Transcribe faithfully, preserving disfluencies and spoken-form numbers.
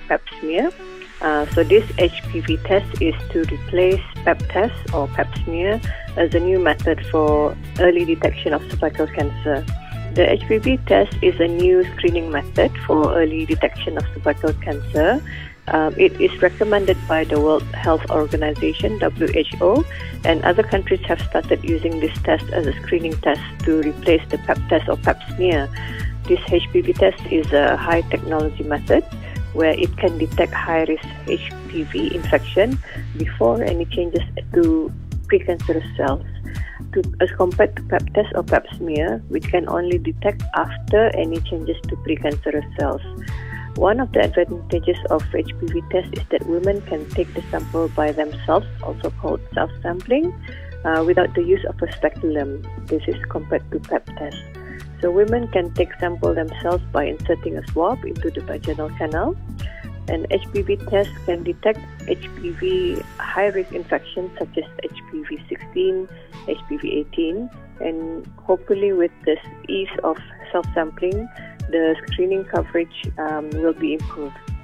Pap smear. Uh, so this H P V test is to replace Pap test or Pap smear as a new method for early detection of cervical cancer. The H P V test is a new screening method for early detection of cervical cancer. Um, it is recommended by the World Health Organization, W H O, and other countries have started using this test as a screening test to replace the Pap test or Pap smear. This H P V test is a high technology method where it can detect high-risk H P V infection before any changes to precancerous cells, to, as compared to Pap test or Pap smear, which can only detect after any changes to precancerous cells. One of the advantages of H P V test is that women can take the sample by themselves, also called self-sampling, uh, without the use of a speculum. This is compared to Pap test. So women can take sample themselves by inserting a swab into the vaginal canal. And H P V test can detect H P V high-risk infections such as H P V sixteen, H P V eighteen, and hopefully with this ease of self-sampling, the screening coverage um, will be improved.